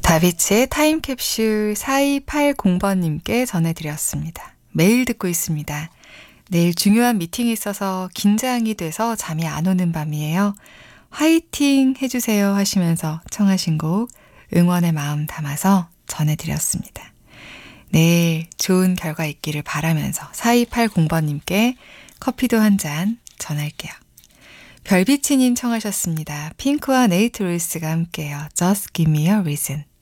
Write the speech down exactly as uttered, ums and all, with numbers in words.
다비치의 타임캡슐 사이팔공 번님께 전해드렸습니다. 매일 듣고 있습니다. 내일 중요한 미팅이 있어서 긴장이 돼서 잠이 안 오는 밤이에요. 화이팅 해주세요 하시면서 청하신 곡 응원의 마음 담아서 전해드렸습니다. 내일 좋은 결과 있기를 바라면서 사이팔공 번님께 커피도 한 잔 전할게요. 별비치님 청하셨습니다. 핑크와 네이트 루이스가 함께해요. Just give me a reason.